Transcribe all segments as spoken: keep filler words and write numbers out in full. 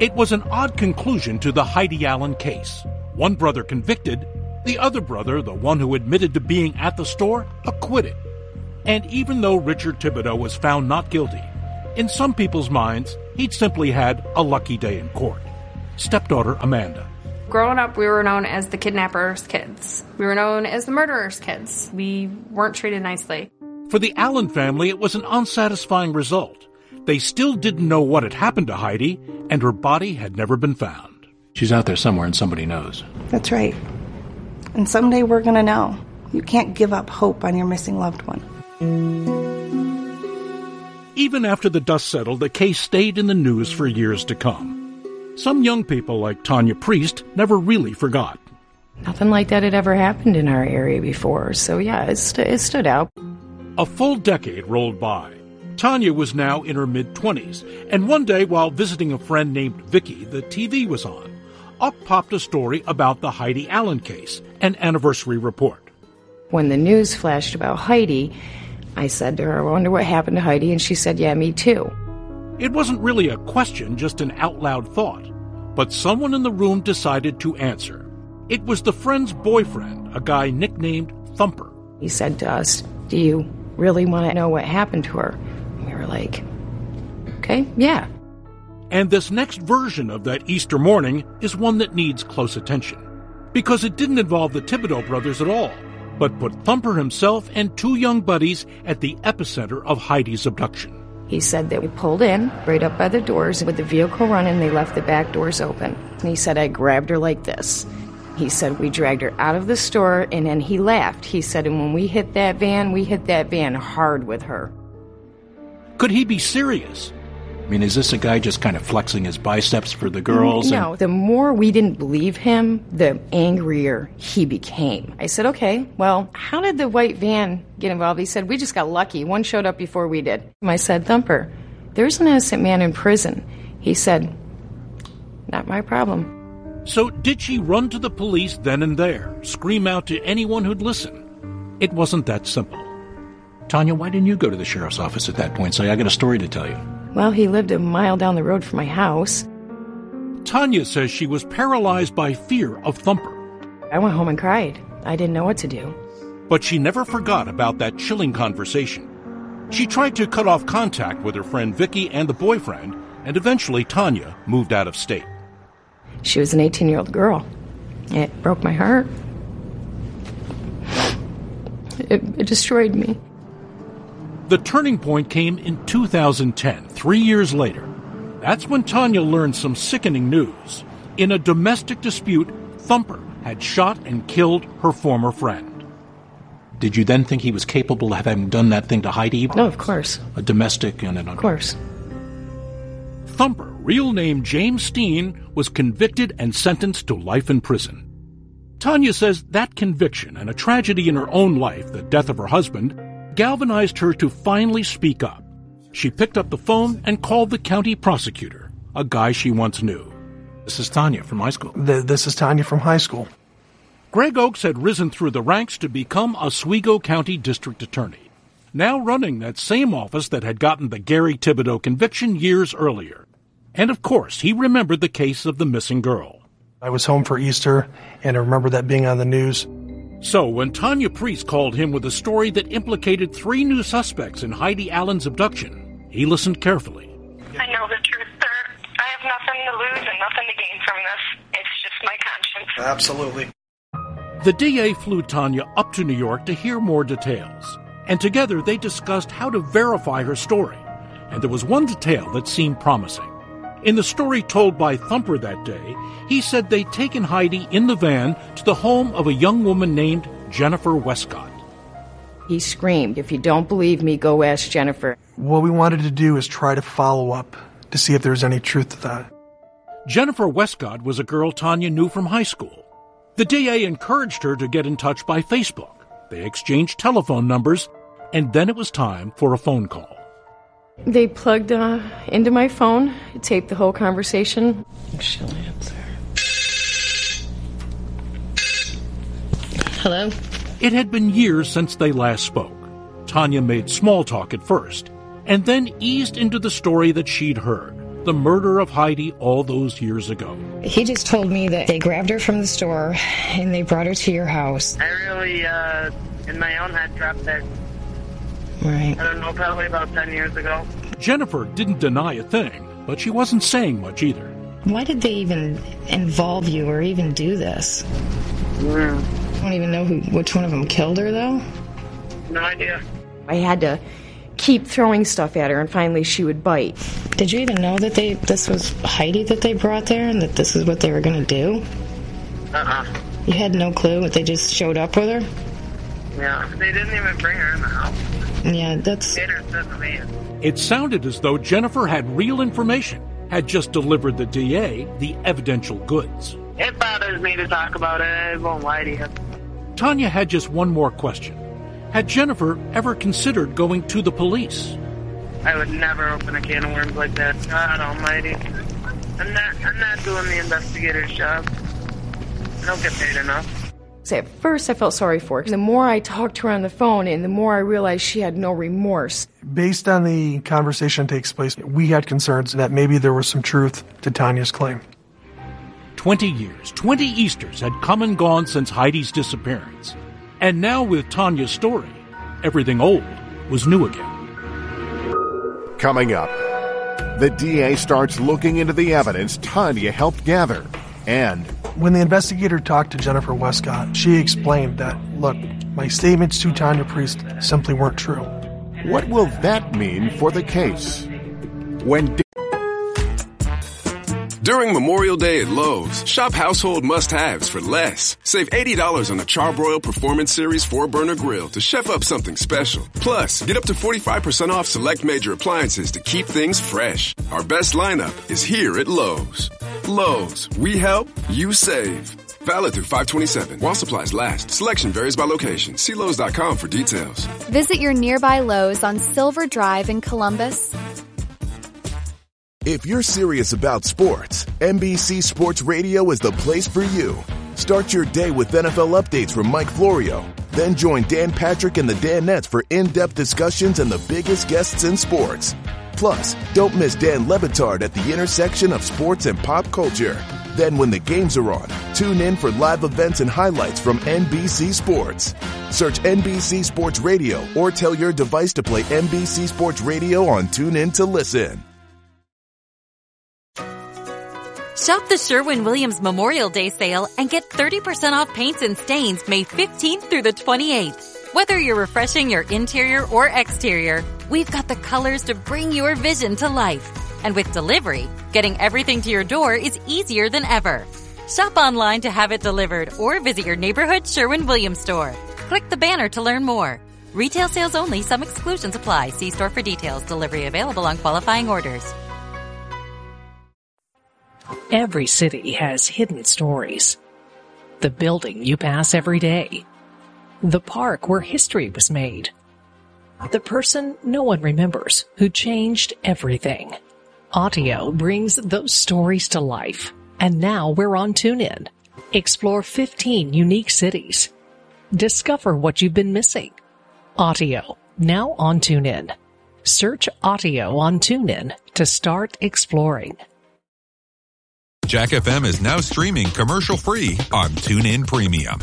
It was an odd conclusion to the Heidi Allen case. One brother convicted, the other brother, the one who admitted to being at the store, acquitted. And even though Richard Thibodeau was found not guilty, in some people's minds, he'd simply had a lucky day in court. Stepdaughter Amanda. Growing up, we were known as the kidnappers' kids. We were known as the murderers' kids. We weren't treated nicely. For the Allen family, it was an unsatisfying result. They still didn't know what had happened to Heidi, and her body had never been found. She's out there somewhere and somebody knows. That's right. And someday we're going to know. You can't give up hope on your missing loved one. Even after the dust settled, the case stayed in the news for years to come. Some young people like Tanya Priest never really forgot. Nothing like that had ever happened in our area before, so yeah, it, st- it stood out. A full decade rolled by. Tanya was now in her mid-twenties, and one day while visiting a friend named Vicky, the T V was on. Up popped a story about the Heidi Allen case, an anniversary report. When the news flashed about Heidi, I said to her, I wonder what happened to Heidi, and she said, yeah, me too. It wasn't really a question, just an out-loud thought. But someone in the room decided to answer. It was the friend's boyfriend, a guy nicknamed Thumper. He said to us, do you really want to know what happened to her? And we were like, okay, yeah. And this next version of that Easter morning is one that needs close attention. Because it didn't involve the Thibodeau brothers at all, but put Thumper himself and two young buddies at the epicenter of Heidi's abduction. He said that we pulled in right up by the doors. With the vehicle running, they left the back doors open. And he said I grabbed her like this. He said we dragged her out of the store, and then he laughed. He said, and when we hit that van, we hit that van hard with her. Could he be serious? I mean, is this a guy just kind of flexing his biceps for the girls? No, and- the more we didn't believe him, the angrier he became. I said, okay, well, how did the white van get involved? He said, we just got lucky. One showed up before we did. I said, Thumper, there's an innocent man in prison. He said, not my problem. So did she run to the police then and there, scream out to anyone who'd listen? It wasn't that simple. Tanya, why didn't you go to the sheriff's office at that point and say, I got a story to tell you? Well, he lived a mile down the road from my house. Tanya says she was paralyzed by fear of Thumper. I went home and cried. I didn't know what to do. But she never forgot about that chilling conversation. She tried to cut off contact with her friend Vicky and the boyfriend, and eventually Tanya moved out of state. She was an eighteen-year-old girl. It broke my heart. It, it destroyed me. The turning point came in two thousand ten, three years later. That's when Tanya learned some sickening news. In a domestic dispute, Thumper had shot and killed her former friend. Did you then think he was capable of having done that thing to Heidi? No, of course. A domestic and an... Of course. Thumper, real name James Steen, was convicted and sentenced to life in prison. Tanya says that conviction and a tragedy in her own life, the death of her husband, galvanized her to finally speak up. She picked up the phone and called the county prosecutor, a guy she once knew. This is Tanya from high school. The, this is Tanya from high school. Greg Oakes had risen through the ranks to become Oswego County District Attorney, now running that same office that had gotten the Gary Thibodeau conviction years earlier. And of course, he remembered the case of the missing girl. I was home for Easter, and I remember that being on the news. So when Tanya Priest called him with a story that implicated three new suspects in Heidi Allen's abduction, he listened carefully. I know the truth, sir. I have nothing to lose and nothing to gain from this. It's just my conscience. Absolutely. The D A flew Tanya up to New York to hear more details, and together they discussed how to verify her story. And there was one detail that seemed promising. In the story told by Thumper that day, he said they'd taken Heidi in the van to the home of a young woman named Jennifer Westcott. He screamed, if you don't believe me, go ask Jennifer. What we wanted to do is try to follow up to see if there was any truth to that. Jennifer Westcott was a girl Tanya knew from high school. The D A encouraged her to get in touch by Facebook. They exchanged telephone numbers, and then it was time for a phone call. They plugged uh, into my phone, taped the whole conversation. She'll answer. Hello? It had been years since they last spoke. Tanya made small talk at first, and then eased into the story that she'd heard, the murder of Heidi all those years ago. He just told me that they grabbed her from the store and they brought her to your house. I really, uh, in my own head, dropped that. Right. I don't know, probably about ten years ago. Jennifer didn't deny a thing, but she wasn't saying much either. Why did they even involve you or even do this? Mm. I don't even know who, which one of them killed her, though. No idea. I had to keep throwing stuff at her, and finally she would bite. Did you even know that they this was Heidi that they brought there and that this is what they were going to do? Uh-uh. You had no clue? They just showed up with her? Yeah, they didn't even bring her in the house. Yeah, that's... It sounded as though Jennifer had real information, had just delivered the D A the evidential goods. It bothers me to talk about it. I won't lie to you. Tanya had just one more question. Had Jennifer ever considered going to the police? I would never open a can of worms like that. God almighty. I'm not, I'm not doing the investigator's job. I don't get paid enough. So at first I felt sorry for her. The more I talked to her on the phone and the more I realized she had no remorse. Based on the conversation that takes place, we had concerns that maybe there was some truth to Tanya's claim. Twenty years, twenty Easters had come and gone since Heidi's disappearance. And now with Tanya's story, everything old was new again. Coming up, the D A starts looking into the evidence Tanya helped gather. And when the investigator talked to Jennifer Westcott, she explained that, look, my statements to Tanya Priest simply weren't true. What will that mean for the case? When D- During Memorial Day at Lowe's, shop household must-haves for less. Save eighty dollars on a Charbroil Performance Series four burner grill to chef up something special. Plus, get up to forty-five percent off select major appliances to keep things fresh. Our best lineup is here at Lowe's. Lowe's, we help, you save. Valid through five twenty-seven. While supplies last. Selection varies by location. See Lowe's dot com for details. Visit your nearby Lowe's on Silver Drive in Columbus. If you're serious about sports, N B C Sports Radio is the place for you. Start your day with N F L updates from Mike Florio. Then join Dan Patrick and the Danettes for in-depth discussions and the biggest guests in sports. Plus, don't miss Dan Le Batard at the intersection of sports and pop culture. Then when the games are on, tune in for live events and highlights from N B C Sports. Search N B C Sports Radio or tell your device to play N B C Sports Radio on TuneIn to listen. Shop the Sherwin-Williams Memorial Day sale and get thirty percent off paints and stains May fifteenth through the twenty-eighth. Whether you're refreshing your interior or exterior, we've got the colors to bring your vision to life. And with delivery, getting everything to your door is easier than ever. Shop online to have it delivered or visit your neighborhood Sherwin-Williams store. Click the banner to learn more. Retail sales only. Some exclusions apply. See store for details. Delivery available on qualifying orders. Every city has hidden stories. The building you pass every day. The park where history was made. The person no one remembers who changed everything. Audio brings those stories to life. And now we're on TuneIn. Explore fifteen unique cities. Discover what you've been missing. Audio, now on TuneIn. Search Audio on TuneIn to start exploring. Jack F M is now streaming commercial-free on TuneIn Premium.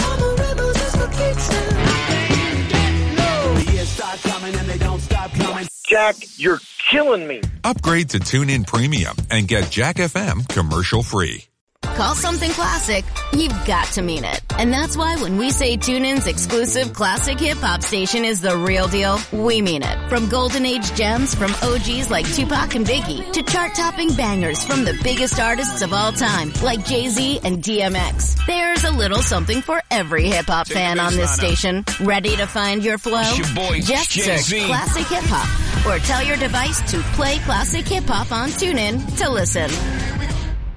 Jack, you're killing me. Upgrade to TuneIn Premium and get Jack F M commercial-free. Call something classic, you've got to mean it. And that's why when we say TuneIn's exclusive classic hip-hop station is the real deal, we mean it. From golden age gems from O Gs like Tupac and Biggie to chart-topping bangers from the biggest artists of all time like Jay-Z and D M X. There's a little something for every hip-hop fan on this station. Ready to find your flow? Your boy, Just Jay-Z. search Classic Hip Hop or tell your device to play Classic Hip Hop on TuneIn to listen.